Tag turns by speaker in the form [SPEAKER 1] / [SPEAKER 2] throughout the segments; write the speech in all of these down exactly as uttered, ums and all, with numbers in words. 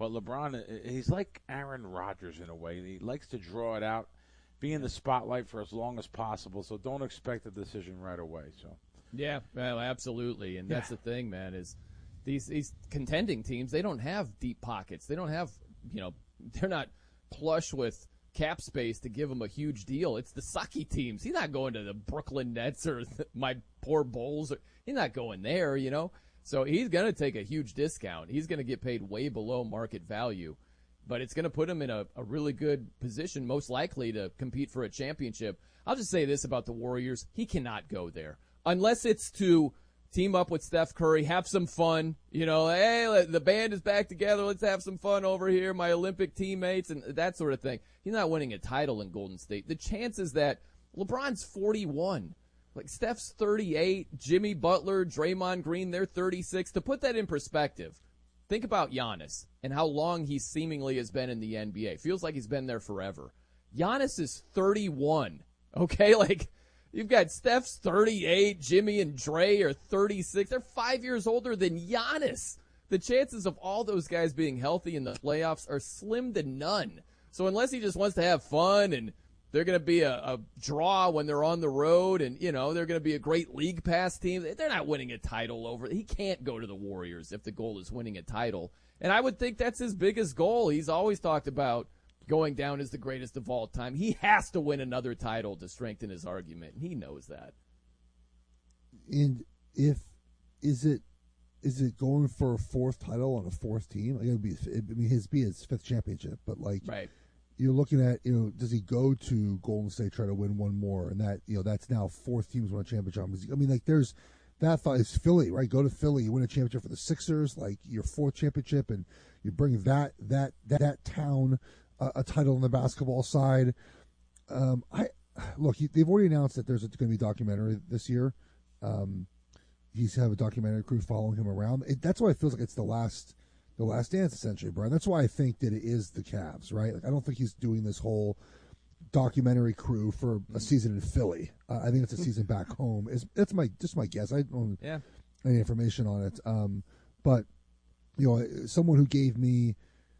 [SPEAKER 1] But LeBron, he's like Aaron Rodgers in a way. He likes to draw it out, be in the spotlight for as long as possible. So don't expect a decision right away. So
[SPEAKER 2] yeah, well, absolutely, and that's yeah. the thing, man. Is these these contending teams, they don't have deep pockets. They don't have, you know, they're not plush with cap space to give him a huge deal. It's the sucky teams. He's not going to the Brooklyn Nets or the, my poor Bulls. He's not going there, you know. So he's going to take a huge discount. He's going to get paid way below market value. But it's going to put him in a, a really good position, most likely to compete for a championship. I'll just say this about the Warriors. He cannot go there. Unless it's to team up with Steph Curry, have some fun. You know, hey, the band is back together. Let's have some fun over here, my Olympic teammates, and that sort of thing. He's not winning a title in Golden State. The chances that LeBron's forty-one, like Steph's thirty-eight, Jimmy Butler, Draymond Green, they're thirty-six. To put that in perspective, think about Giannis and how long he seemingly has been in the N B A. Feels like he's been there forever. Giannis is thirty-one, okay? Like, you've got Steph's thirty-eight, Jimmy and Dre are thirty-six. They're five years older than Giannis. The chances of all those guys being healthy in the playoffs are slim to none. So unless he just wants to have fun and they're going to be a, a draw when they're on the road and, you know, they're going to be a great league pass team, they're not winning a title over. He can't go to the Warriors if the goal is winning a title. And I would think that's his biggest goal. He's always talked about going down as the greatest of all time. He has to win another title to strengthen his argument, and he knows that.
[SPEAKER 3] And if is it is it going for a fourth title on a fourth team? Like, it would be, I mean, his be his fifth championship, but like,
[SPEAKER 2] right.
[SPEAKER 3] You're looking at, you know, does he go to Golden State, try to win one more, and that, you know, that's now fourth teams win a championship. I mean, like, there's that thought. It's Philly, right? Go to Philly, you win a championship for the Sixers, like your fourth championship, and you bring that that that, that town uh, a title on the basketball side. Um, I look, he, they've already announced that there's going to be a documentary this year. Um, he's have a documentary crew following him around. It, that's why it feels like it's the last. The Last Dance, essentially, Brian. That's why I think that it is the Cavs, right? Like, I don't think he's doing this whole documentary crew for a season in Philly. Uh, I think it's a season back home. It's, it's my just my guess. I don't
[SPEAKER 2] yeah.
[SPEAKER 3] have any information on it. Um, but you know, someone who gave me,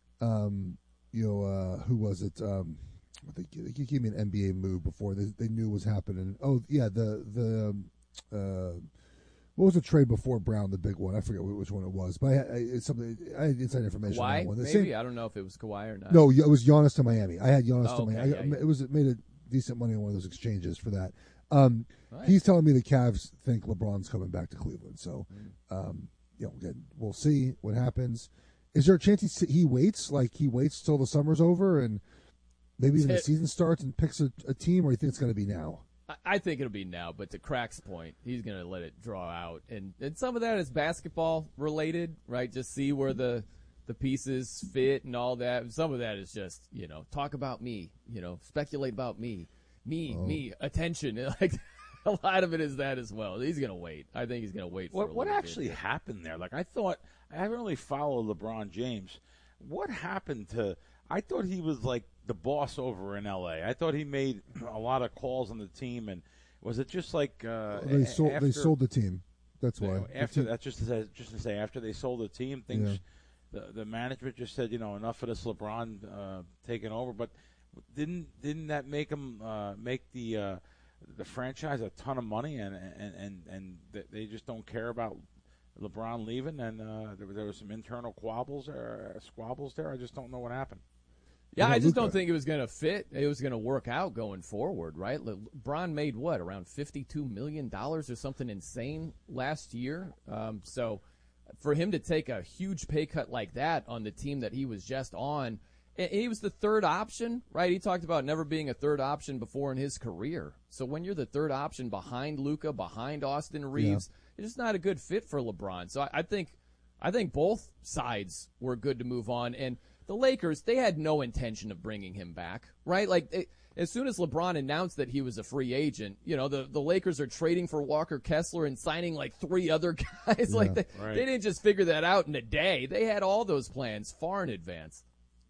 [SPEAKER 3] um, you know, uh, who was it? Um, I think he gave me an N B A move before they they knew what was happening. Oh yeah, the the. Uh, What was the trade before Brown, the big one? I forget which one it was, but I, I, it's something. I had inside information
[SPEAKER 2] Kawhi,
[SPEAKER 3] on that one. The
[SPEAKER 2] maybe
[SPEAKER 3] same,
[SPEAKER 2] I don't know if it was Kawhi or not.
[SPEAKER 3] No, it was Giannis to Miami. I had Giannis
[SPEAKER 2] oh,
[SPEAKER 3] to
[SPEAKER 2] okay,
[SPEAKER 3] Miami.
[SPEAKER 2] yeah,
[SPEAKER 3] I,
[SPEAKER 2] yeah.
[SPEAKER 3] It was it made a decent money on one of those exchanges for that. Um,
[SPEAKER 2] nice.
[SPEAKER 3] He's telling me the Cavs think LeBron's coming back to Cleveland, so um, you know, again, we'll see what happens. Is there a chance he he waits, like he waits till the summer's over and maybe even the season starts and picks a, a team, or you think it's going to be now?
[SPEAKER 2] I think it'll be now, but to Crack's point, he's going to let it draw out. And, and some of that is basketball related, right? Just see where the the pieces fit and all that. Some of that is just, you know, talk about me, you know, speculate about me, me, oh. me, attention. Like, a lot of it is that as well. He's going to wait. I think he's going to wait for
[SPEAKER 1] what,
[SPEAKER 2] a
[SPEAKER 1] What
[SPEAKER 2] little
[SPEAKER 1] actually
[SPEAKER 2] bit.
[SPEAKER 1] happened there? Like, I thought, I haven't really followed LeBron James. What happened to, I thought he was like the boss over in L A. I thought he made a lot of calls on the team, and was it just like uh,
[SPEAKER 3] they sold?
[SPEAKER 1] After,
[SPEAKER 3] they sold the team. That's why.
[SPEAKER 1] You know, after that's just to say, just to say after they sold the team, things yeah. the the management just said, you know, enough of this LeBron uh, taking over. But didn't didn't that make him uh, make the uh, the franchise a ton of money, and and and and they just don't care about LeBron leaving, and uh, there, there were some internal quabbles or squabbles there. I just don't know what happened.
[SPEAKER 2] Yeah, I just don't think it was going to fit. It was going to work out going forward, right? LeBron made what, around fifty-two million dollars or something insane last year. Um, so for him to take a huge pay cut like that on the team that he was just on, and he was the third option, right? He talked about never being a third option before in his career. So when you're the third option behind Luka, behind Austin Reeves, yeah. it's just not a good fit for LeBron. So I, I think, I think both sides were good to move on. And the Lakers, they had no intention of bringing him back, right? Like, they, as soon as LeBron announced that he was a free agent, you know, the, the Lakers are trading for Walker Kessler and signing like three other guys. Yeah, like, they,
[SPEAKER 1] right.
[SPEAKER 2] they didn't just figure that out in a day. They had all those plans far in advance.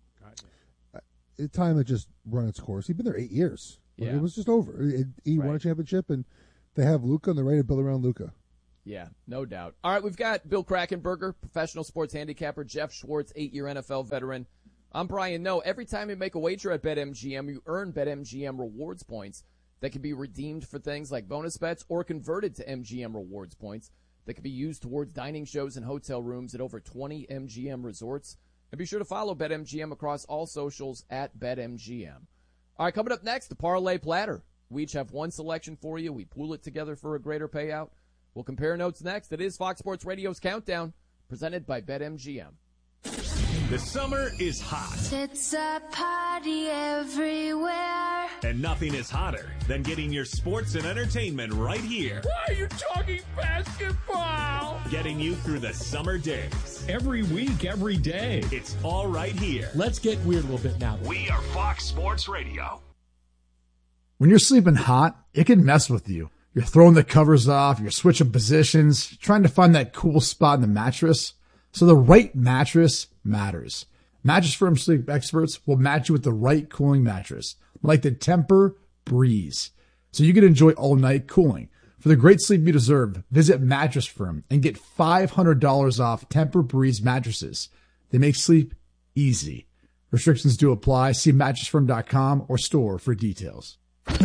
[SPEAKER 3] Uh, time had just run its course. He'd been there eight years.
[SPEAKER 2] Yeah.
[SPEAKER 3] It was just over. It, he right. won a championship, and they have Luka, and they're ready to build around Luka.
[SPEAKER 2] Yeah, no doubt. All right, we've got Bill Krakenberger, professional sports handicapper, Jeff Schwartz, eight-year N F L veteran. I'm Brian Noe. Every time you make a wager at BetMGM, you earn BetMGM rewards points that can be redeemed for things like bonus bets or converted to M G M rewards points that can be used towards dining shows and hotel rooms at over twenty M G M resorts. And be sure to follow BetMGM across all socials at BetMGM. All right, coming up next, the Parlay Platter. We each have one selection for you. We pool it together for a greater payout. We'll compare notes next. It is Fox Sports Radio's Countdown, presented by BetMGM.
[SPEAKER 4] The summer is hot.
[SPEAKER 5] It's a party everywhere.
[SPEAKER 4] And nothing is hotter than getting your sports and entertainment right here.
[SPEAKER 6] Why are you talking basketball?
[SPEAKER 4] Getting you through the summer days.
[SPEAKER 6] Every week, every day.
[SPEAKER 4] It's all right here.
[SPEAKER 6] Let's get weird a little bit now.
[SPEAKER 4] We are Fox Sports Radio.
[SPEAKER 7] When you're sleeping hot, it can mess with you. You're throwing the covers off, you're switching positions, trying to find that cool spot in the mattress. So the right mattress matters. Mattress Firm sleep experts will match you with the right cooling mattress, like the Tempur Breeze, so you can enjoy all night cooling. For the great sleep you deserve, visit Mattress Firm and get five hundred dollars off Tempur Breeze mattresses. They make sleep easy. Restrictions do apply. See mattress firm dot com or store for details.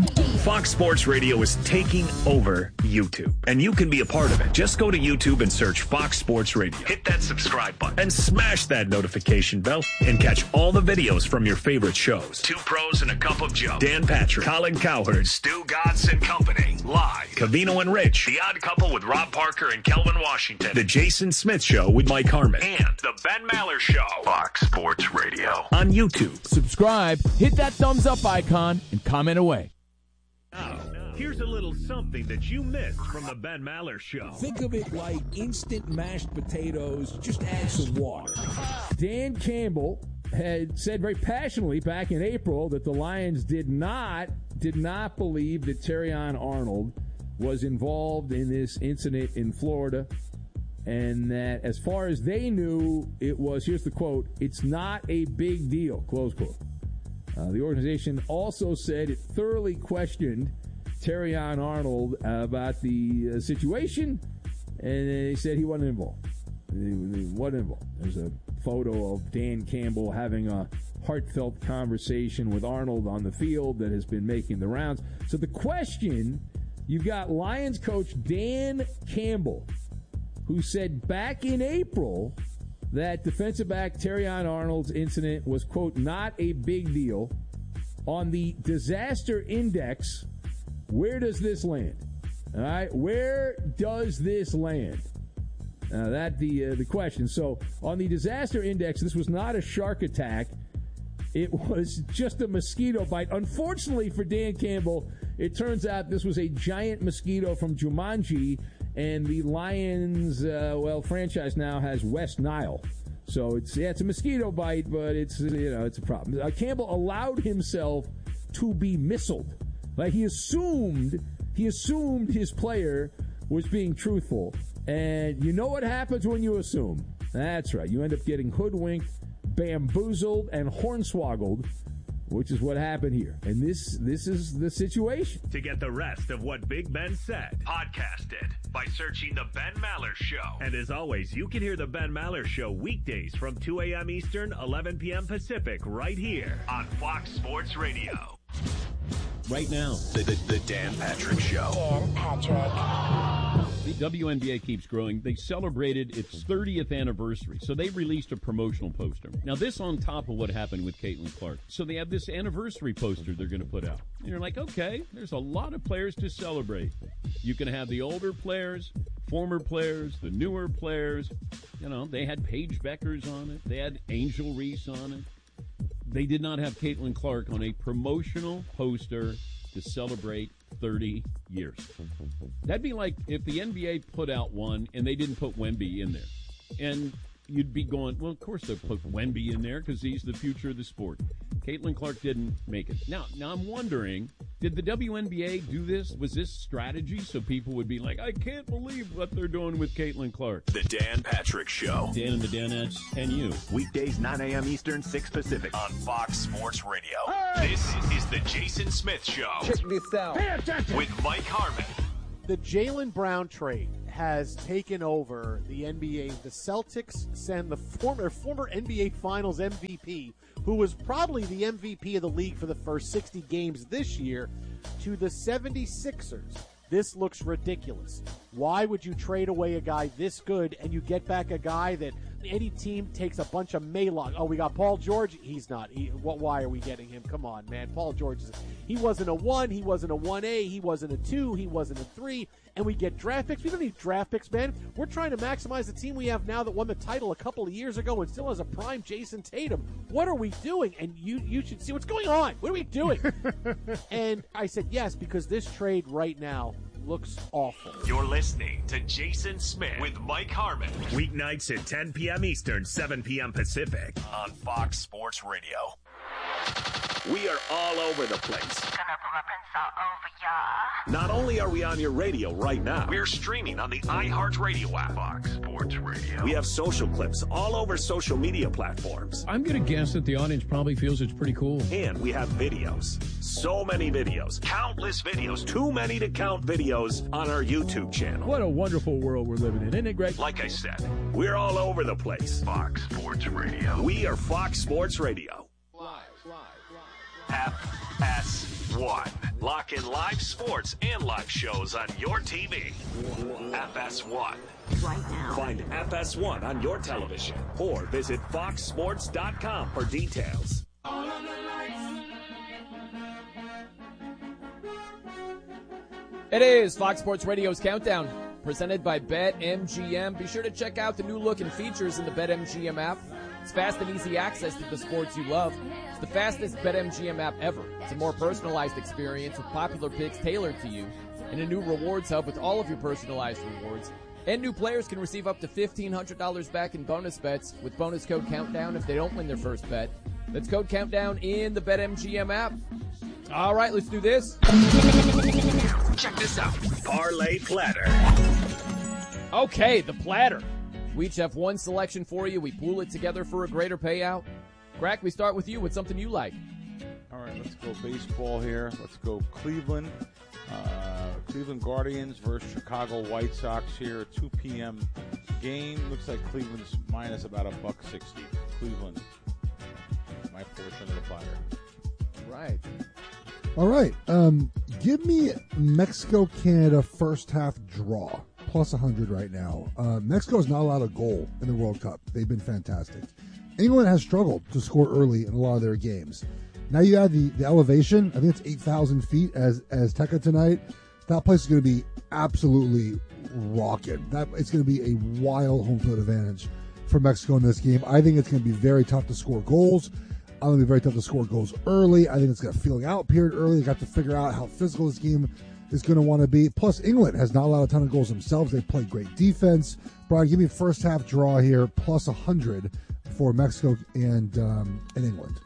[SPEAKER 4] Fox Sports Radio is taking over YouTube, and you can be a part of it. Just go to YouTube and search Fox Sports Radio. Hit that subscribe button and smash that notification bell and catch all the videos from your favorite shows. Two Pros and a Cup of Joe. Dan Patrick, Colin Cowherd, Stu Godson and Company. Live. Cavino and Rich. The Odd Couple with Rob Parker and Kelvin Washington. The Jason Smith Show with Mike Harmon. And The Ben Maller Show. Fox Sports Radio. On YouTube.
[SPEAKER 6] Subscribe, hit that thumbs up icon, and comment away.
[SPEAKER 4] Now, here's a little something that you missed from the Ben Maller Show.
[SPEAKER 8] Think of it like instant mashed potatoes, just add some water. Dan Campbell had said very passionately back in April that the Lions did not, did not believe that Terrion Arnold was involved in this incident in Florida, and that as far as they knew, it was, here's the quote, "It's not a big deal," close quote. Uh, the organization also said it thoroughly questioned Terrion Arnold uh, about the uh, situation, and they said he wasn't involved. He, he wasn't involved. There's a photo of Dan Campbell having a heartfelt conversation with Arnold on the field that has been making the rounds. So the question, you've got Lions coach Dan Campbell, who said back in April that defensive back Terrion Arnold's incident was, quote, not a big deal. On the disaster index, where does this land? All right, where does this land? Uh, that the uh, the question. So on the disaster index, this was not a shark attack. It was just a mosquito bite. Unfortunately for Dan Campbell, it turns out this was a giant mosquito from Jumanji, and the Lions, uh, well, franchise now has West Nile. So it's yeah, it's a mosquito bite, but it's you know it's a problem. Uh, Campbell allowed himself to be missiled. Like he assumed, he assumed his player was being truthful, and you know what happens when you assume? That's right, you end up getting hoodwinked, bamboozled, and hornswoggled, which is what happened here. And this this is the situation.
[SPEAKER 4] To get the rest of what Big Ben said, podcast it by searching The Ben Maller Show. And as always, you can hear The Ben Maller Show weekdays from two a.m. Eastern, eleven p.m. Pacific, right here on Fox Sports Radio.
[SPEAKER 9] Right now, the, the, the Dan Patrick Show.
[SPEAKER 5] Dan Patrick.
[SPEAKER 10] The W N B A keeps growing. They celebrated its thirtieth anniversary, so they released a promotional poster. Now, this on top of what happened with Caitlin Clark. So they have this anniversary poster they're going to put out. And you're like, okay, there's a lot of players to celebrate. You can have the older players, former players, the newer players. You know, they had Paige Beckers on it. They had Angel Reese on it. They did not have Caitlin Clark on a promotional poster to celebrate thirty years. That'd be like if the N B A put out one and they didn't put Wemby in there. And you'd be going, well, of course they'll put Wemby in there because he's the future of the sport. Caitlin Clark didn't make it. Now, now I'm wondering, did the W N B A do this? Was this strategy so people would be like, I can't believe what they're doing with Caitlin Clark?
[SPEAKER 9] The Dan Patrick Show.
[SPEAKER 10] Dan and the Danettes and you.
[SPEAKER 9] Weekdays, nine a.m. Eastern, six Pacific.
[SPEAKER 4] On Fox Sports Radio. This is the Jason Smith Show.
[SPEAKER 11] Check this out.
[SPEAKER 4] With Mike Harmon.
[SPEAKER 11] The Jaylen Brown trade has taken over the N B A. The Celtics send the former former N B A Finals M V P, who was probably the M V P of the league for the first sixty games this year, to the seventy-sixers. This looks ridiculous. Why would you trade away a guy this good and you get back a guy that any team takes a bunch of Maylog? Oh, we got Paul George. He's not. He, what? Why are we getting him? Come on, man. Paul George, is, he wasn't a one. He wasn't a one A. He wasn't a two. He wasn't a three. And we get draft picks. We don't need draft picks, man. We're trying to maximize the team we have now that won the title a couple of years ago and still has a prime Jason Tatum. What are we doing? And you, you should see what's going on. What are we doing? And I said yes, because this trade right now looks awful.
[SPEAKER 4] You're listening to Jason Smith with Mike Harmon. Weeknights at ten p.m. Eastern, seven p.m. Pacific on Fox Sports Radio. We are all over the place.
[SPEAKER 5] Gonna put my prints all over ya.
[SPEAKER 4] Not only are we on your radio right now, we're streaming on the iHeartRadio app. Fox Sports Radio. We have social clips all over social media platforms.
[SPEAKER 8] I'm going to guess that the audience probably feels it's pretty cool.
[SPEAKER 4] And we have videos. So many videos. Countless videos. Too many to count videos on our YouTube channel.
[SPEAKER 8] What a wonderful world we're living in, isn't it, Greg?
[SPEAKER 4] Like I said, we're all over the place. Fox Sports Radio. We are Fox Sports Radio.
[SPEAKER 8] Live, live, live.
[SPEAKER 4] F S one. Lock in live sports and live shows on your T V. F S one.
[SPEAKER 5] Right now.
[SPEAKER 4] Find F S one on your television or visit fox sports dot com for details.
[SPEAKER 2] It is Fox Sports Radio's Countdown, presented by BetMGM. Be sure to check out the new look and features in the BetMGM app. It's fast and easy access to the sports you love. It's the fastest BetMGM app ever. It's a more personalized experience with popular picks tailored to you, and a new rewards hub with all of your personalized rewards. And new players can receive up to fifteen hundred dollars back in bonus bets with bonus code Countdown if they don't win their first bet. That's code Countdown in the BetMGM app. All right, let's do this.
[SPEAKER 4] Check this out. Parlay Platter.
[SPEAKER 2] Okay, the platter. We each have one selection for you. We pool it together for a greater payout. Crack, we start with you with something you like.
[SPEAKER 1] All right, let's go baseball here. Let's go Cleveland. Uh, Cleveland Guardians versus Chicago White Sox here. two p.m. game. Looks like Cleveland's minus about a buck sixty. Cleveland, my portion of the platter.
[SPEAKER 2] Right.
[SPEAKER 3] All right. Um, give me Mexico-Canada first half draw. Plus one hundred right now. Uh, Mexico is not allowed a goal in the World Cup. They've been fantastic. England has struggled to score early in a lot of their games. Now you add the, the elevation. I think it's eight thousand feet as as Tecca tonight. That place is going to be absolutely rocking. That It's going to be a wild home field advantage for Mexico in this game. I think it's going to be very tough to score goals. I think it'll be very tough to score goals early. I think it's got a feeling out period early. They got to figure out how physical this game is going to want to be. Plus, England has not allowed a ton of goals themselves. They've played great defense. Brian, give me first half draw here, plus one hundred for Mexico and um, and England.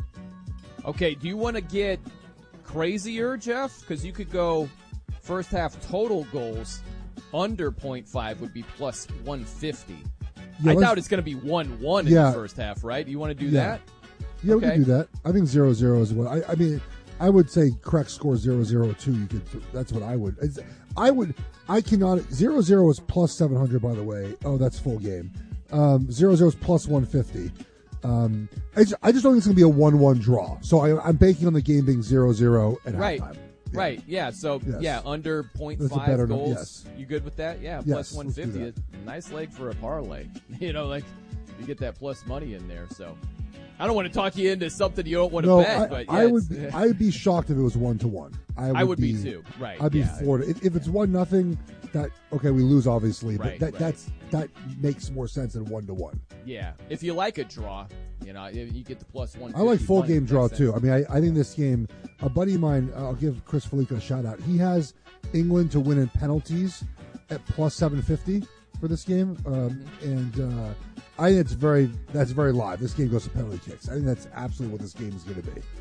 [SPEAKER 2] Okay, do you want to get crazier, Jeff? Because you could go first half total goals under point five would be plus one fifty. Yeah, I doubt it's going to be one one in yeah. the first half, right? You want to do
[SPEAKER 3] yeah.
[SPEAKER 2] that?
[SPEAKER 3] Yeah,
[SPEAKER 2] okay.
[SPEAKER 3] we can do that. I think zero zero is what I, I mean. I would say correct score zero zero two. You could. That's what I would. It's, I would. I cannot. Zero zero is plus seven hundred. By the way. Oh, that's full game. Um, zero zero is plus one fifty. Um, I just, I just don't think it's going to be a one one draw. So I, I'm banking on the game being zero zero at
[SPEAKER 2] right.
[SPEAKER 3] halftime. Yeah.
[SPEAKER 2] Right. Yeah. So
[SPEAKER 3] yes.
[SPEAKER 2] yeah, under point
[SPEAKER 3] That's
[SPEAKER 2] five goals.
[SPEAKER 3] Number, yes.
[SPEAKER 2] You good with that? Yeah.
[SPEAKER 3] Yes,
[SPEAKER 2] plus one fifty. Nice leg for a parlay. You know, like you get that plus money in there. So. I don't want to talk you into something you don't want to
[SPEAKER 3] no,
[SPEAKER 2] bet,
[SPEAKER 3] I,
[SPEAKER 2] but yeah,
[SPEAKER 3] I would be, I would be shocked if it was one to one. I would,
[SPEAKER 2] I would
[SPEAKER 3] be,
[SPEAKER 2] be too. Right.
[SPEAKER 3] I'd be
[SPEAKER 2] yeah.
[SPEAKER 3] floored. If, if it's one nothing, that okay, we lose obviously,
[SPEAKER 2] right,
[SPEAKER 3] but that
[SPEAKER 2] right.
[SPEAKER 3] that's that makes more sense than one to one.
[SPEAKER 2] Yeah. If you like a draw, you know, you get the plus one.
[SPEAKER 3] I like full game draw too. I mean, I, I think this game. A buddy of mine, I'll give Chris Felico a shout out. He has England to win in penalties at plus seven fifty for this game, um, mm-hmm. and. Uh, I think it's very that's very live. This game goes to penalty kicks. I think that's absolutely what this game is going to be.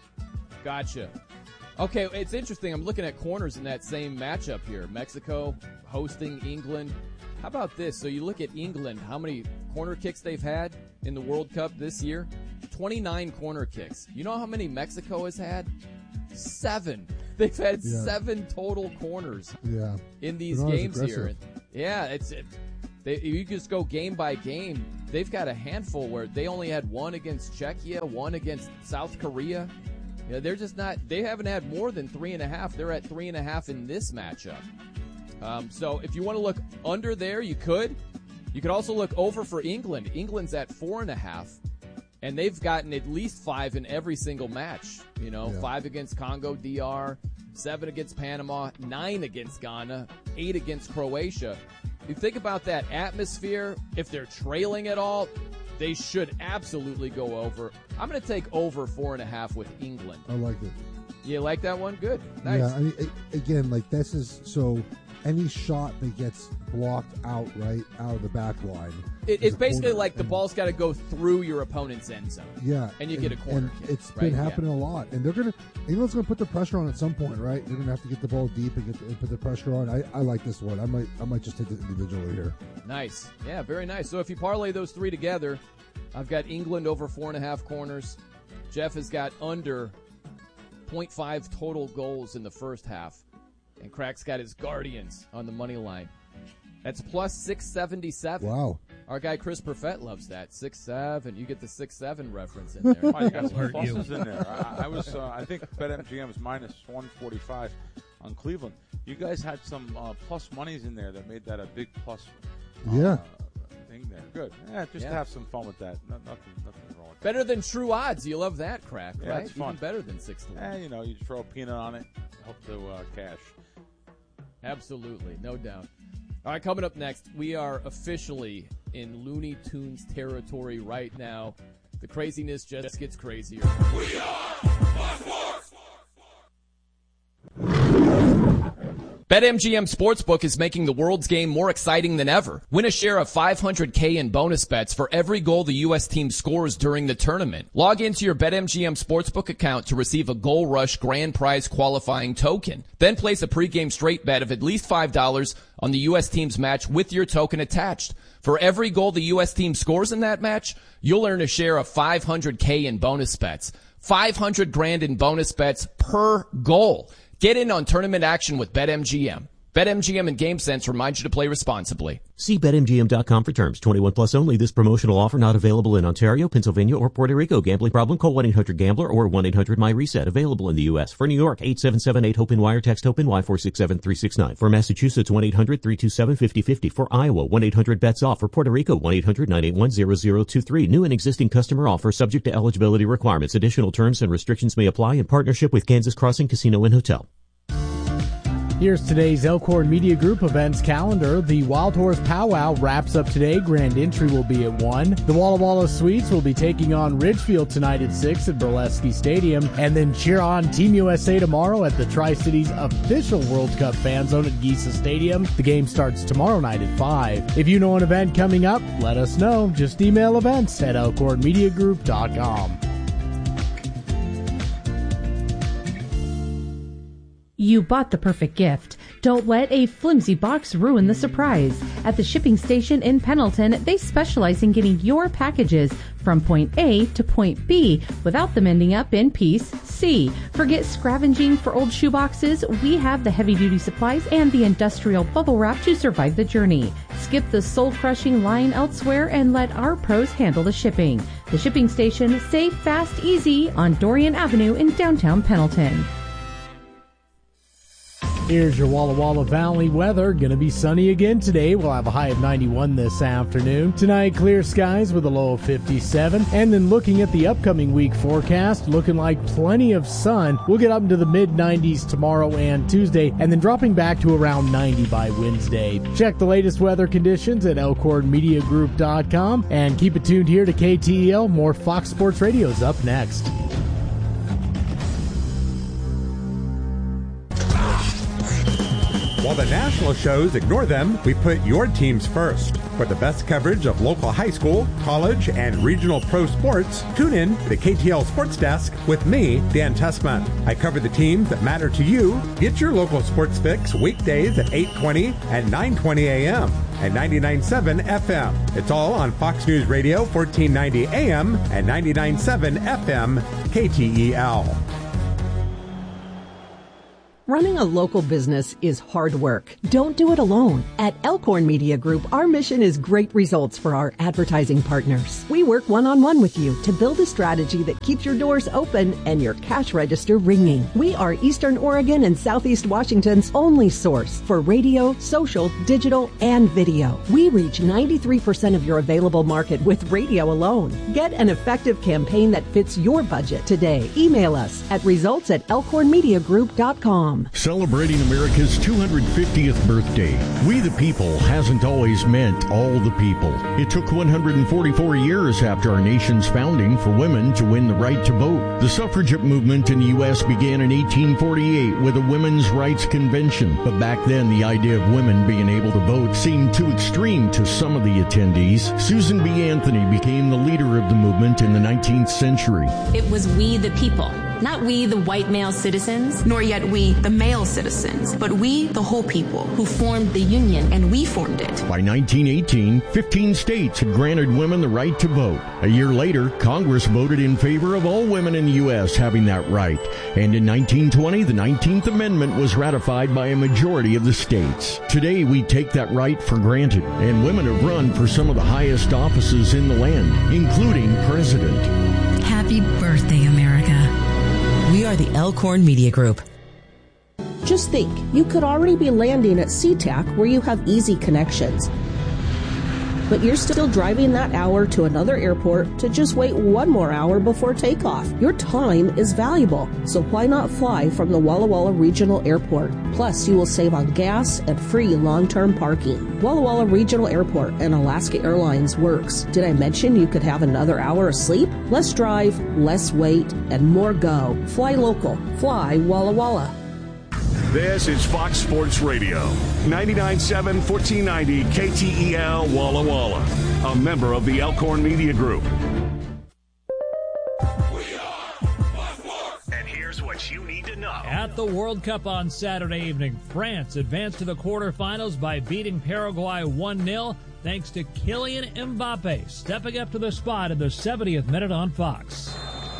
[SPEAKER 2] Gotcha. Okay, it's interesting. I'm looking at corners in that same matchup here. Mexico hosting England. How about this? So you look at England, how many corner kicks they've had in the World Cup this year? twenty-nine corner kicks. You know how many Mexico has had? Seven. They've had yeah. seven total corners
[SPEAKER 3] yeah.
[SPEAKER 2] in these games here. Yeah, it's it, they, you just go game by game. They've got a handful where they only had one against Czechia, one against South Korea. Yeah, they're just not. They haven't had more than three and a half. They're at three and a half in this matchup. Um, so if you want to look under there, you could. You could also look over for England. England's at four and a half, and they've gotten at least five in every single match. You know, yeah. five against Congo D R, seven against Panama, nine against Ghana, eight against Croatia. You think about that atmosphere. If they're trailing at all, they should absolutely go over. I'm going to take over four and a half with England.
[SPEAKER 3] I like it.
[SPEAKER 2] You like that one? Good. Nice.
[SPEAKER 3] Yeah, I mean, again, like this is so any shot that gets blocked out, right, out of the back line.
[SPEAKER 2] It, it's basically like the ball's got to go through your opponent's end zone.
[SPEAKER 3] Yeah.
[SPEAKER 2] And you
[SPEAKER 3] and,
[SPEAKER 2] get a corner
[SPEAKER 3] and
[SPEAKER 2] kick.
[SPEAKER 3] It's
[SPEAKER 2] right?
[SPEAKER 3] been happening
[SPEAKER 2] yeah.
[SPEAKER 3] a lot. And they're going to, England's going to put the pressure on at some point, right? They're going to have to get the ball deep and, get the, and put the pressure on. I, I like this one. I might I might just take it individually here.
[SPEAKER 2] Nice. Yeah, very nice. So if you parlay those three together, I've got England over four and a half corners. Jeff has got under point five total goals in the first half. And Crack's got his Guardians on the money line. That's plus six seventy-seven.
[SPEAKER 3] Wow.
[SPEAKER 2] Our guy Chris Perfett loves that. six seven. You get the six seven reference in there.
[SPEAKER 1] Oh, you got some pluses in there. I, I was, uh, I think BetMGM was minus one forty-five on Cleveland. You guys had some uh, plus monies in there that made that a big plus uh,
[SPEAKER 3] yeah.
[SPEAKER 1] thing there. Good. Yeah, just
[SPEAKER 2] yeah.
[SPEAKER 1] to have some fun with that. No, nothing, nothing wrong with that.
[SPEAKER 2] Better than true odds. You love that, Crack,
[SPEAKER 1] yeah,
[SPEAKER 2] right?
[SPEAKER 1] It's fun.
[SPEAKER 2] Even better than six to one.
[SPEAKER 1] Yeah, you know, you throw a peanut on it, hope to uh, cash.
[SPEAKER 2] Absolutely, no doubt. All right, coming up next, we are officially in Looney Tunes territory right now. The craziness just gets crazier. We are Fox Sports! BetMGM Sportsbook is making the world's game more exciting than ever. Win a share of five hundred K in bonus bets for every goal the U S team scores during the tournament. Log into your BetMGM Sportsbook account to receive a Goal Rush grand prize qualifying token. Then place a pregame straight bet of at least five dollars on the U S team's match with your token attached. For every goal the U S team scores in that match, you'll earn a share of five hundred K in bonus bets. five hundred grand in bonus bets per goal. Get in on tournament action with BetMGM. BetMGM and GameSense remind you to play responsibly.
[SPEAKER 12] See Bet M G M dot com for terms. twenty-one plus only. This promotional offer not available in Ontario, Pennsylvania, or Puerto Rico. Gambling problem? Call one eight hundred gambler or one eight hundred my reset. Available in the U S. For New York, eight seven seven eight HOPE-N wire. Text HOPE-N-Y four six seven three six nine. For Massachusetts, one eight hundred three two seven five zero five zero. For Iowa, one eight hundred bets off. For Puerto Rico, one eight hundred nine eight one zero zero two three. New and existing customer offer subject to eligibility requirements. Additional terms and restrictions may apply in partnership with Kansas Crossing Casino and Hotel.
[SPEAKER 13] Here's today's Elkhorn Media Group events calendar. The Wild Horse Powwow wraps up today. Grand entry will be at one. The Walla Walla Sweets will be taking on Ridgefield tonight at six at Burlesky Stadium. And then cheer on Team U S A tomorrow at the Tri-Cities official World Cup fan zone at Giesa Stadium. The game starts tomorrow night at five. If you know an event coming up, let us know. Just email events at elkhorn media group dot com.
[SPEAKER 14] You bought the perfect gift. Don't let a flimsy box ruin the surprise. At the shipping station in Pendleton, they specialize in getting your packages from point A to point B without them ending up in piece C. Forget scavenging for old shoeboxes. We have the heavy-duty supplies and the industrial bubble wrap to survive the journey. Skip the soul-crushing line elsewhere and let our pros handle the shipping. The shipping station, safe, fast, easy on Dorian Avenue in downtown Pendleton.
[SPEAKER 13] Here's your Walla Walla Valley weather. Gonna be sunny again today. We'll have a high of ninety-one this afternoon. Tonight, clear skies with a low of fifty-seven. And then looking at the upcoming week forecast, looking like plenty of sun. We'll get up into the mid nineties tomorrow and Tuesday, and then dropping back to around ninety by Wednesday. Check the latest weather conditions at elkhorn media group dot com. And keep it tuned here to K T E L. More Fox Sports Radio is up next.
[SPEAKER 15] While the national shows ignore them, we put your teams first. For the best coverage of local high school, college, and regional pro sports, tune in to the K T L Sports Desk with me, Dan Tessman. I cover the teams that matter to you. Get your local sports fix weekdays at eight twenty and nine twenty a.m. and ninety-nine point seven F M. It's all on Fox News Radio, fourteen ninety A M and ninety-nine point seven F M, K T E L.
[SPEAKER 16] Running a local business is hard work. Don't do it alone. At Elkhorn Media Group, our mission is great results for our advertising partners. We work one-on-one with you to build a strategy that keeps your doors open and your cash register ringing. We are Eastern Oregon and Southeast Washington's only source for radio, social, digital, and video. We reach ninety-three percent of your available market with radio alone. Get an effective campaign that fits your budget today. Email us at results at elkhorn media group dot com.
[SPEAKER 17] Celebrating America's two hundred fiftieth birthday. We the people hasn't always meant all the people. It took one hundred forty-four years after our nation's founding for women to win the right to vote. The suffragette movement in the U S began in eighteen forty-eight with a women's rights convention. But back then, the idea of women being able to vote seemed too extreme to some of the attendees. Susan B. Anthony became the leader of the movement in the nineteenth century.
[SPEAKER 18] It was we the people. Not we, the white male citizens, nor yet we, the male citizens, but we, the whole people, who formed the Union, and we formed it.
[SPEAKER 17] By nineteen eighteen, fifteen states had granted women the right to vote. A year later, Congress voted in favor of all women in the U S having that right. And in nineteen twenty, the nineteenth Amendment was ratified by a majority of the states. Today, we take that right for granted, and women have run for some of the highest offices in the land, including president.
[SPEAKER 19] Happy birthday, America. We are the Elkhorn Media Group.
[SPEAKER 20] Just think, you could already be landing at SeaTac where you have easy connections. But you're still driving that hour to another airport to just wait one more hour before takeoff. Your time is valuable, so why not fly from the Walla Walla Regional Airport? Plus, you will save on gas and free long-term parking. Walla Walla Regional Airport and Alaska Airlines works. Did I mention you could have another hour of sleep? Less drive, less wait, and more go. Fly local. Fly Walla Walla.
[SPEAKER 4] This is Fox Sports Radio, ninety-nine point seven, fourteen ninety K T E L Walla Walla, a member of the Elkhorn Media Group. And here's what you need to know.
[SPEAKER 21] At the World Cup on Saturday evening, France advanced to the quarterfinals by beating Paraguay one nil thanks to Kylian Mbappe stepping up to the spot in the seventieth minute on Fox.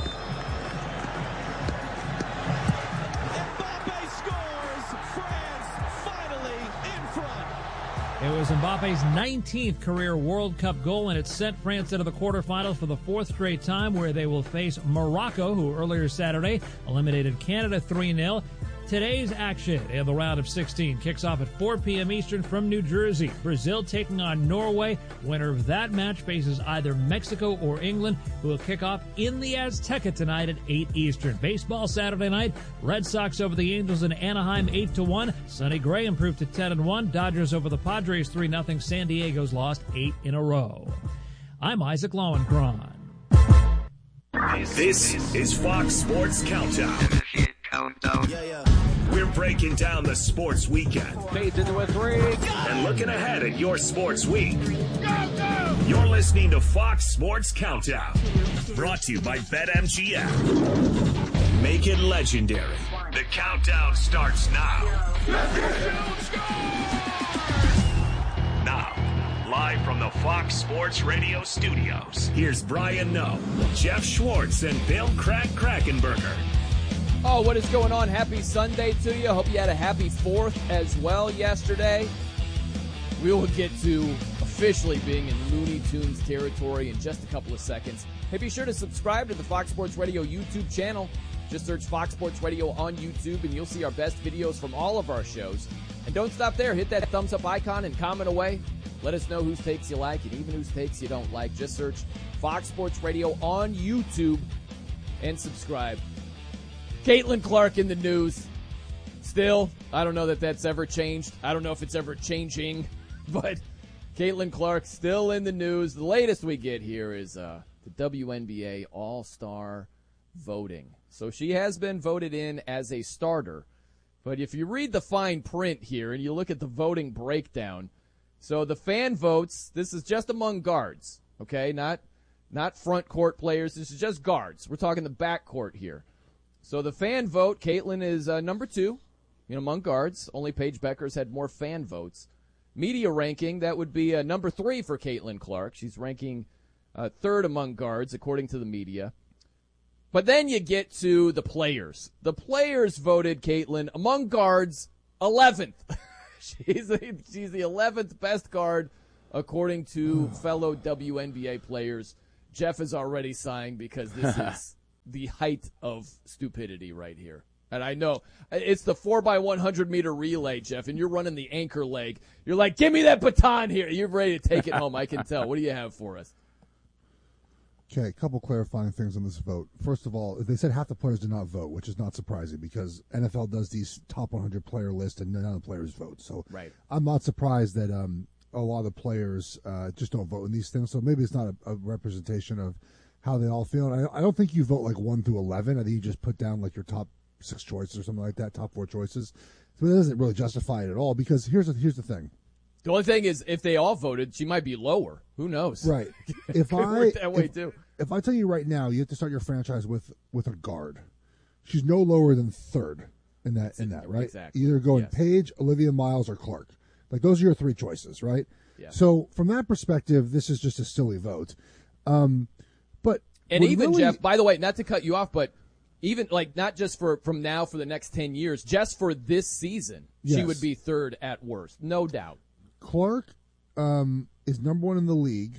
[SPEAKER 21] It was Mbappe's nineteenth career World Cup goal, and it sent France into the quarterfinals for the fourth straight time, where they will face Morocco, who earlier Saturday eliminated Canada three nil. Today's action in the round of sixteen kicks off at four p.m. Eastern from New Jersey. Brazil taking on Norway. Winner of that match faces either Mexico or England, who will kick off in the Azteca tonight at eight Eastern. Baseball Saturday night. Red Sox over the Angels in Anaheim eight to one. Sonny Gray improved to ten and one. Dodgers over the Padres three nothing. San Diego's lost eight in a row. I'm Isaac Lowenkron.
[SPEAKER 4] This is Fox Sports Countdown. Countdown. Yeah, yeah. We're breaking down the sports weekend.
[SPEAKER 22] Fades into a three.
[SPEAKER 4] And looking ahead at your sports week. Go, go! You're listening to Fox Sports Countdown. Brought to you by BetMGM. Make it legendary. The countdown starts now. Now, live from the Fox Sports Radio studios, here's Brian Noe, Jeff Schwartz, and Bill Crack Krackenberger.
[SPEAKER 2] Oh, what is going on? Happy Sunday to you. Hope you had a happy fourth as well yesterday. We will get to officially being in Looney Tunes territory in just a couple of seconds. Hey, be sure to subscribe to the Fox Sports Radio YouTube channel. Just search Fox Sports Radio on YouTube, and you'll see our best videos from all of our shows. And don't stop there. Hit that thumbs up icon and comment away. Let us know whose takes you like and even whose takes you don't like. Just search Fox Sports Radio on YouTube and subscribe. Caitlin Clark in the news. Still, I don't know that that's ever changed. I don't know if it's ever changing, but Caitlin Clark still in the news. The latest we get here is uh, the W N B A All-Star voting. So she has been voted in as a starter, but if you read the fine print here and you look at the voting breakdown, so the fan votes, this is just among guards, okay? Not, not front court players. This is just guards. We're talking the back court here. So the fan vote, Caitlin is uh, number two, you know, among guards. Only Paige Beckers had more fan votes. Media ranking, that would be uh, number three for Caitlin Clark. She's ranking uh, third among guards, according to the media. But then you get to the players. The players voted Caitlin among guards eleventh. she's a, she's the eleventh best guard according to fellow W N B A players. Jeff is already sighing because this is the height of stupidity right here. And I know it's the four by one hundred meter relay, Jeff, and you're running the anchor leg. You're like, give me that baton here. You're ready to take it home. I can tell. What do you have for us?
[SPEAKER 3] Okay, a couple clarifying things on this vote. First of all, they said half the players did not vote, which is not surprising because N F L does these top one hundred player lists and none of the players vote. So
[SPEAKER 2] right.
[SPEAKER 3] I'm not surprised that um, a lot of the players uh, just don't vote in these things. So maybe it's not a, a representation of how they all feel. And I, I don't think you vote like one through eleven. I think you just put down like your top six choices or something like that, top four choices. So that doesn't really justify it at all because here's the, here's the thing.
[SPEAKER 2] The only thing is, if they all voted, she might be lower. Who knows?
[SPEAKER 3] Right. If I
[SPEAKER 2] work that way
[SPEAKER 3] if,
[SPEAKER 2] too.
[SPEAKER 3] If I tell you right now, you have to start your franchise with, with a guard. She's no lower than third in that in that right.
[SPEAKER 2] Exactly.
[SPEAKER 3] Either going
[SPEAKER 2] yes.
[SPEAKER 3] Paige, Olivia Miles, or Clark. Like those are your three choices, right?
[SPEAKER 2] Yeah.
[SPEAKER 3] So from that perspective, this is just a silly vote. Um, but
[SPEAKER 2] and even
[SPEAKER 3] really,
[SPEAKER 2] Jeff, by the way, not to cut you off, but even like not just for from now for the next ten years, just for this season,
[SPEAKER 3] yes.
[SPEAKER 2] she would be third at worst, no doubt.
[SPEAKER 3] Clark um, is number one in the league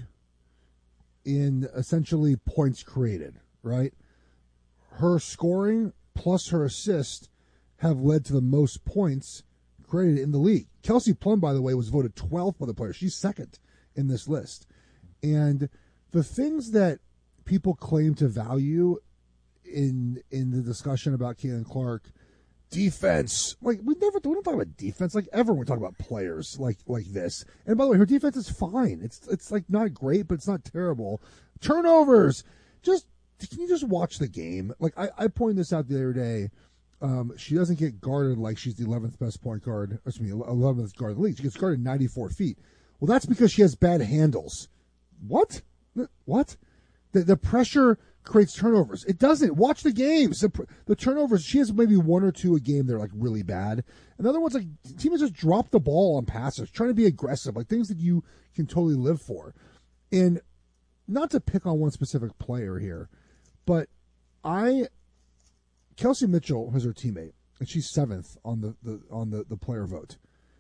[SPEAKER 3] in essentially points created, right? Her scoring plus her assist have led to the most points created in the league. Kelsey Plum, by the way, was voted twelfth by the players. She's second in this list. And the things that people claim to value in in the discussion about Caitlin Clark, defense, like we never we don't talk about defense like ever when we talk about players like like this. And by the way, her defense is fine. It's it's like not great, but it's not terrible. Turnovers, just can you just watch the game? Like I, I pointed this out the other day. Um, she doesn't get guarded like she's the eleventh best point guard. Excuse me, eleventh guard in the league. She gets guarded ninety-four feet. Well, that's because she has bad handles. What? What? The the pressure creates turnovers. It doesn't. Watch the games. The, the turnovers, she has maybe one or two a game that are like really bad. And the other ones, like, teams just drop the ball on passes, trying to be aggressive, like things that you can totally live for. And not to pick on one specific player here, but I, Kelsey Mitchell is her teammate, and she's seventh on the, the on the, the player vote.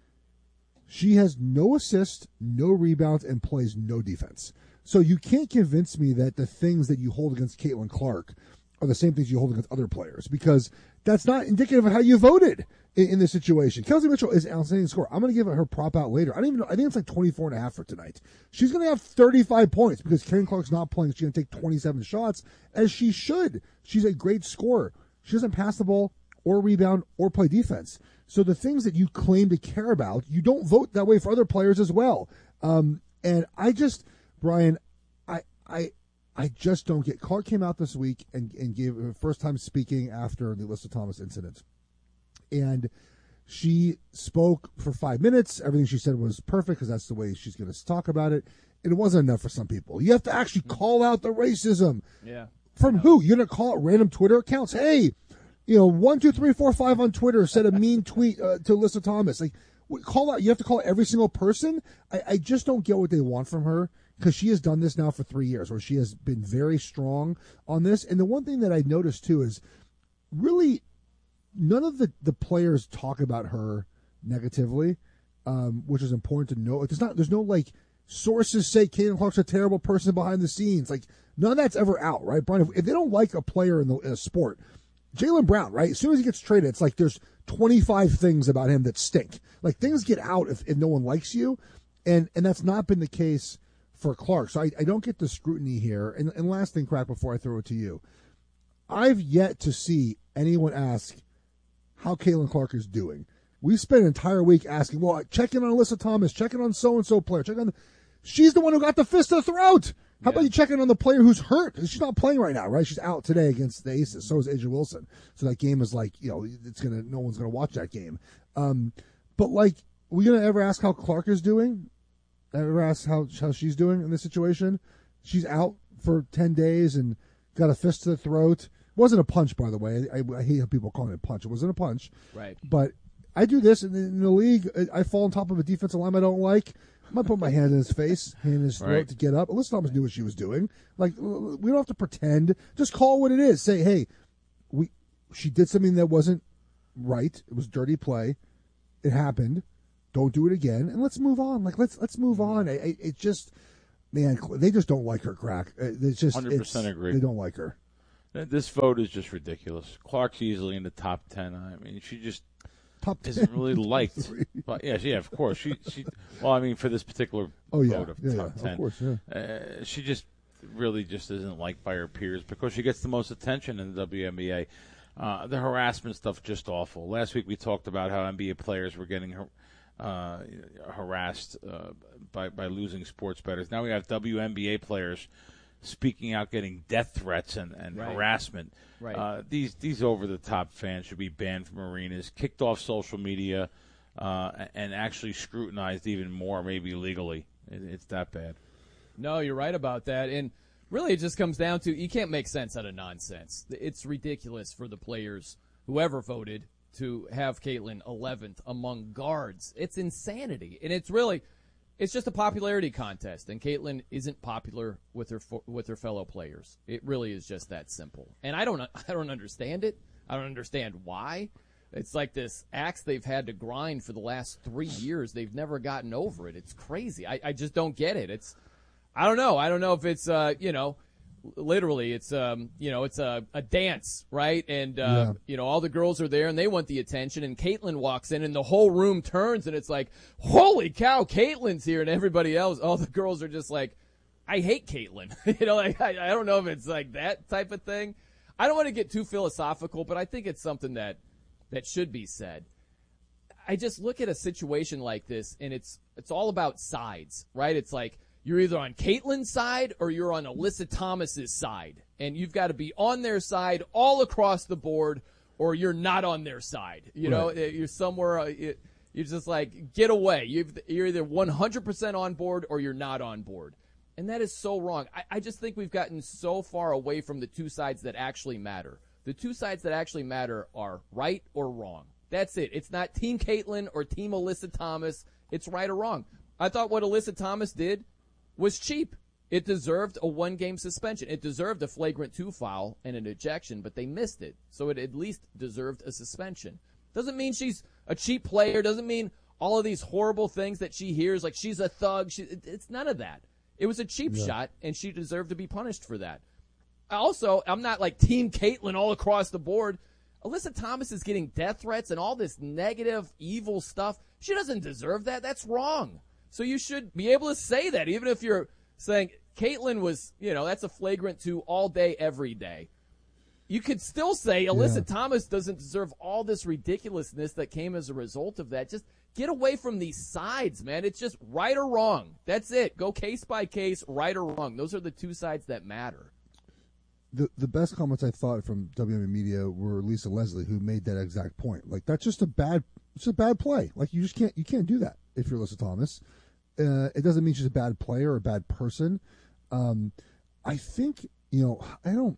[SPEAKER 3] She has no assist, no rebounds, and plays no defense. So you can't convince me that the things that you hold against Caitlin Clark are the same things you hold against other players because that's not indicative of how you voted in, in this situation. Kelsey Mitchell is an outstanding scorer. I'm going to give her prop out later. I don't even know. I think it's like twenty-four and a half for tonight. She's going to have thirty-five points because Caitlin Clark's not playing. She's going to take twenty-seven shots as she should. She's a great scorer. She doesn't pass the ball or rebound or play defense. So the things that you claim to care about, you don't vote that way for other players as well. Um, and I just... Brian, I I I just don't get. Clark came out this week and, and gave her first time speaking after the Alyssa Thomas incident. And she spoke for five minutes. Everything she said was perfect because that's the way she's going to talk about it. And it wasn't enough for some people. You have to actually call out the racism.
[SPEAKER 2] Yeah.
[SPEAKER 3] From who? You're going to call out random Twitter accounts? Hey, you know, one, two, three, four, five on Twitter said a mean tweet uh, to Alyssa Thomas. Like, call out. You have to call out every single person. I, I just don't get what they want from her. Because she has done this now for three years, where she has been very strong on this. And the one thing that I noticed, too, is really none of the, the players talk about her negatively, um, which is important to know. Like, there's not, there's no, like, sources say Caitlin Clark's a terrible person behind the scenes. Like, none of that's ever out, right, Brian? If, if they don't like a player in, the, in a sport, Jaylen Brown, right, as soon as he gets traded, it's like there's twenty-five things about him that stink. Like, things get out if, if no one likes you, and, and that's not been the case for Clark. So I, I don't get the scrutiny here. And, and last thing, Crack, before I throw it to you, I've yet to see anyone ask how Caitlin Clark is doing. We spent an entire week asking, well, check in on Alyssa Thomas, check in on so-and-so player, check on the... She's the one who got the fist to the throat. How yeah. about you check in on the player who's hurt? She's not playing right now, right? She's out today against the Aces. So is Asia Wilson. So that game is like, you know, it's gonna, no one's going to watch that game. Um, but like, are we going to ever ask how Clark is doing? Ever asked how how she's doing in this situation? She's out for ten days and got a fist to the throat. It wasn't a punch, by the way. I, I hate how people call it a punch. It wasn't a punch.
[SPEAKER 2] Right.
[SPEAKER 3] But I do this in the, in the league. I fall on top of a defensive line I don't like. I'm going to put my hand in his face, hand in his throat
[SPEAKER 1] Right.
[SPEAKER 3] to get up. Alyssa Thomas knew what she was doing. Like, we don't have to pretend. Just call it what it is. Say, hey, we she did something that wasn't right. It was dirty play. It happened. Don't do it again, and let's move on. Like, let's let's move on. It, it, it just, man, they just don't like her. Crack. It's just
[SPEAKER 1] one hundred percent
[SPEAKER 3] it's,
[SPEAKER 1] agree.
[SPEAKER 3] They don't like her.
[SPEAKER 1] This vote is just ridiculous. Clark's easily in the top ten. I mean, she just
[SPEAKER 3] top
[SPEAKER 1] isn't really liked. But yeah, yeah, of course. She, she. Well, I mean, for this particular
[SPEAKER 3] oh, yeah.
[SPEAKER 1] vote of
[SPEAKER 3] yeah,
[SPEAKER 1] top
[SPEAKER 3] yeah,
[SPEAKER 1] ten,
[SPEAKER 3] of course, yeah.
[SPEAKER 1] uh, she just really just isn't liked by her peers because she gets the most attention in the W N B A. Uh, the harassment stuff just awful. Last week we talked about how N B A players were getting uh, harassed uh, by by losing sports bettors. Now we have W N B A players speaking out, getting death threats and, and
[SPEAKER 2] right.
[SPEAKER 1] harassment.
[SPEAKER 2] Right.
[SPEAKER 1] Uh, these these over the top fans should be banned from arenas, kicked off social media, uh, and actually scrutinized even more, maybe legally. It, it's that bad.
[SPEAKER 2] No, you're right about that. And really, it just comes down to you can't make sense out of nonsense. It's ridiculous for the players, whoever voted, to have Caitlin eleventh among guards. It's insanity. And it's really, it's just a popularity contest. And Caitlin isn't popular with her with her fellow players. It really is just that simple. And I don't, I don't understand it. I don't understand why. It's like this axe they've had to grind for the last three years. They've never gotten over it. It's crazy. I, I just don't get it. It's, I don't know. I don't know if it's, uh, you know, literally it's, um, you know, it's a, a dance, right? And, uh,
[SPEAKER 3] Yeah.
[SPEAKER 2] you know, all the girls are there and they want the attention and Caitlin walks in and the whole room turns and it's like, holy cow, Caitlin's here. And everybody else, all the girls are just like, I hate Caitlin. you know, like, I, I don't know if it's like that type of thing. I don't want to get too philosophical, but I think it's something that, that should be said. I just look at a situation like this and it's, it's all about sides, right? It's like, you're either on Caitlin's side or you're on Alyssa Thomas's side. And you've got to be on their side all across the board or you're not on their side. You know,
[SPEAKER 3] Right.
[SPEAKER 2] you're somewhere, uh, you- you're just like, get away. You've, you're either one hundred percent on board or you're not on board. And that is so wrong. I, I just think we've gotten so far away from the two sides that actually matter. The two sides that actually matter are right or wrong. That's it. It's not Team Caitlin or Team Alyssa Thomas. It's right or wrong. I thought what Alyssa Thomas did was cheap. It deserved a one-game suspension. It deserved a flagrant two foul and an ejection, but they missed it. So it at least deserved a suspension. Doesn't mean she's a cheap player. Doesn't mean all of these horrible things that she hears, like she's a thug. She, it, it's none of that. It was a cheap
[SPEAKER 3] Yeah.
[SPEAKER 2] shot, and she deserved to be punished for that. Also, I'm not like Team Caitlin all across the board. Alyssa Thomas is getting death threats and all this negative, evil stuff. She doesn't deserve that. That's wrong. So you should be able to say that, even if you're saying Caitlin was, you know, that's a flagrant two all day, every day. You could still say Alyssa
[SPEAKER 3] Yeah.
[SPEAKER 2] Thomas doesn't deserve all this ridiculousness that came as a result of that. Just get away from these sides, man. It's just right or wrong. That's it. Go case by case, right or wrong. Those are the two sides that matter.
[SPEAKER 3] The the best comments I thought from W M A Media were Lisa Leslie, who made that exact point. Like, that's just a bad, it's a bad play. Like, you just can't, you can't do that if you're Alyssa Thomas. Uh, it doesn't mean she's a bad player or a bad person. Um, I think, you know, I don't.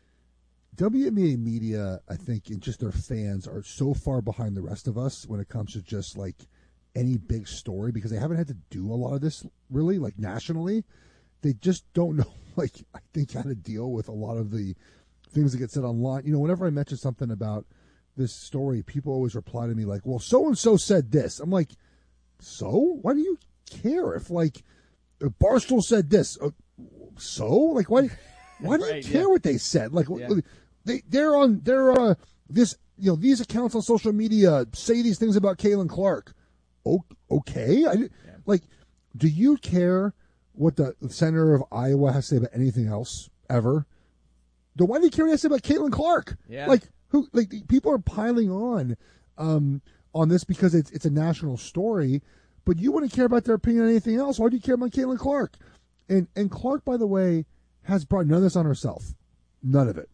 [SPEAKER 3] W N B A media, I think, and just their fans are so far behind the rest of us when it comes to just like any big story because they haven't had to do a lot of this really, like nationally. They just don't know, like, I think, how to deal with a lot of the things that get said online. You know, whenever I mention something about this story, people always reply to me like, well, so and so said this. I'm like, so? Why do you care if, like, if Barstool said this? Uh, so? Like, why? Why do you
[SPEAKER 2] Right,
[SPEAKER 3] care
[SPEAKER 2] yeah.
[SPEAKER 3] what they said? Like,
[SPEAKER 2] Yeah.
[SPEAKER 3] they they're on they're uh, this you know these accounts on social media say these things about Caitlin Clark. O- okay, I, like, do you care what the senator of Iowa has to say about anything else ever? Then why do you care what he has to say about Caitlin Clark?
[SPEAKER 2] Yeah.
[SPEAKER 3] Like, who? Like, people are piling on um, on this because it's it's a national story, but you wouldn't care about their opinion on anything else. Why do you care about Caitlin Clark? And and Clark, by the way, has brought none of this on herself. None of it.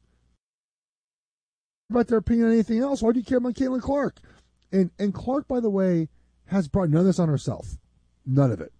[SPEAKER 3] About their opinion on anything else. Why do you care about Caitlin Clark? And and Clark, by the way, has brought none of this on herself. None of it.